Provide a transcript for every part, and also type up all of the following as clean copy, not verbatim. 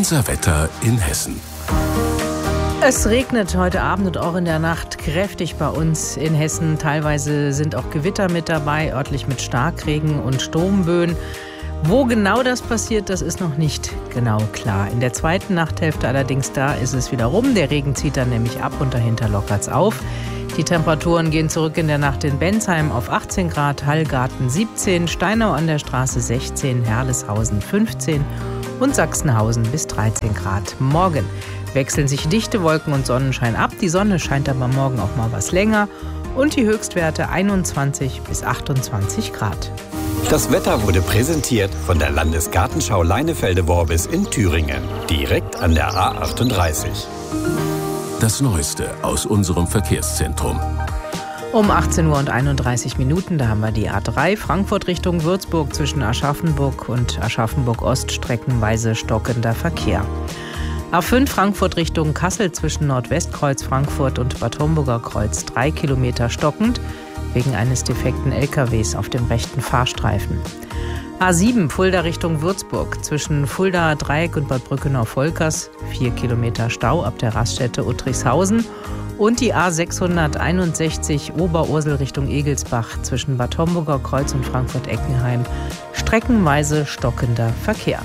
Unser Wetter in Hessen. Es regnet heute Abend und auch in der Nacht kräftig bei uns in Hessen. Teilweise sind auch Gewitter mit dabei, örtlich mit Starkregen und Sturmböen. Wo genau das passiert, das ist noch nicht genau klar. In der zweiten Nachthälfte allerdings, da ist es wieder rum. Der Regen zieht dann nämlich ab und dahinter lockert's auf. Die Temperaturen gehen zurück in der Nacht in Bensheim auf 18 Grad, Hallgarten 17, Steinau an der Straße 16, Herleshausen 15 und Sachsenhausen bis 13 Grad. Morgen wechseln sich dichte Wolken und Sonnenschein ab. Die Sonne scheint aber morgen auch mal was länger und die Höchstwerte 21 bis 28 Grad. Das Wetter wurde präsentiert von der Landesgartenschau Leinefelde-Worbis in Thüringen, direkt an der A38. Das Neueste aus unserem Verkehrszentrum. Um 18 Uhr und 31 Minuten, da haben wir die A3 Frankfurt Richtung Würzburg zwischen Aschaffenburg und Aschaffenburg-Ost streckenweise stockender Verkehr. A5 Frankfurt Richtung Kassel zwischen Nordwestkreuz Frankfurt und Bad Homburger Kreuz 3 Kilometer stockend wegen eines defekten LKWs auf dem rechten Fahrstreifen. A7 Fulda Richtung Würzburg zwischen Fulda Dreieck und Bad Brückenau-Volkers 4 Kilometer Stau ab der Raststätte Uttrichshausen und die A661 Oberursel Richtung Egelsbach zwischen Bad Homburger Kreuz und Frankfurt-Eckenheim streckenweise stockender Verkehr.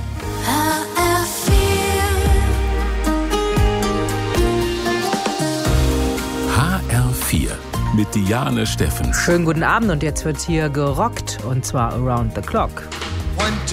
HR4 mit Diane Steffens. Schönen guten Abend und jetzt wird hier gerockt und zwar around the clock.